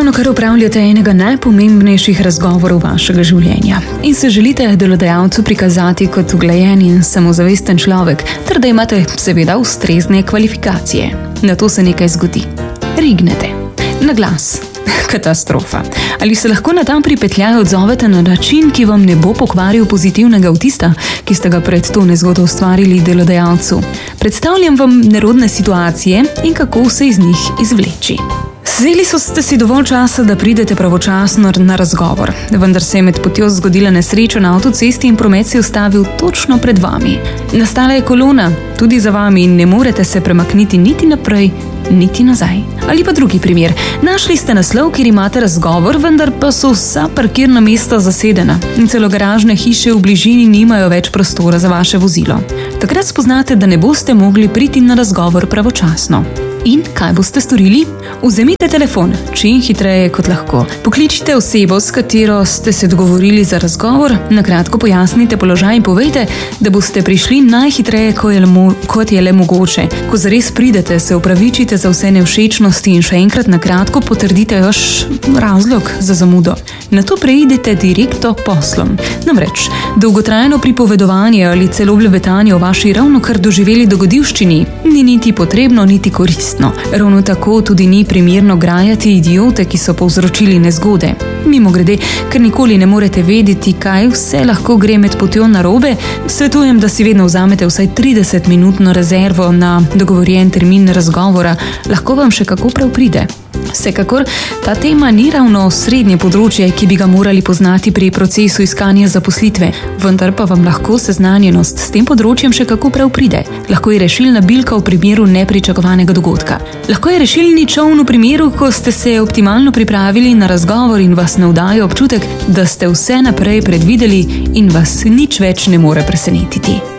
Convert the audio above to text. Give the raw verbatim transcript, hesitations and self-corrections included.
Ravno kar upravljate enega najpomembnejših razgovorov vašega življenja in se želite delodajalcu prikazati kot uglajen in samozavesten človek, ter da imate seveda ustrezne kvalifikacije. Nato se nekaj zgodi. Rignete. Na glas. Katastrofa. Ali se lahko na ta pripetljaj odzovete na način, ki vam ne bo pokvaril pozitivnega vtisa, ki ste ga pred to nezgodo ustvarili delodajalcu? Predstavljam vam nerodne situacije in kako se iz njih izvleči. Vzeli so ste si dovolj časa, da pridete pravočasno na razgovor, vendar se je med potjo zgodila nesreča na avtocesti in promet se je ustavil točno pred vami. Nastala je kolona, tudi za vami, in ne morete se premakniti niti naprej, niti nazaj. Ali pa drugi primer. Našli ste naslov, kjer imate razgovor, vendar pa so vsa parkirna mesta zasedena in celo garažne hiše v bližini nimajo več prostora za vaše vozilo. Takrat spoznate, da ne boste mogli priti na razgovor pravočasno. In kaj boste storili? Vzemite telefon, čim hitreje kot lahko. Pokličite osebo, s katero ste se dogovorili za razgovor, na kratko pojasnite položaj in povejte, da boste prišli najhitreje, kot je le mogoče. Ko zares pridete, se opravičite za vse nevšečnosti in še enkrat na kratko potrdite vaš razlog za zamudo. Nato preidete direktno poslom. Namreč, dolgotrajno pripovedovanje ali celo blebetanje o vaši ravnokar doživeli dogodivščini ni niti potrebno, niti koristno. Ravno tako tudi ni primerno grajati idiote, ki so povzročili nezgode. Mimogrede, ker nikoli ne morete vedeti, kaj vse lahko gre med potjo narobe, svetujem, da si vedno vzamete vsaj tridesetminutno rezervo na dogovorjen termin razgovora, lahko vam še kako prav pride. Vsekakor, ta tema ni ravno srednje področje, ki bi ga morali poznati pri procesu iskanja zaposlitve, vendar pa vam lahko seznanjenost s tem področjem še kako prav pride. Lahko je rešilna bilka v primeru nepričakovanega dogodka. Lahko je rešilni čoln v primeru, ko ste se optimalno pripravili na razgovor in vas navdaja občutek, da ste vse naprej predvideli in vas nič več ne more presenetiti.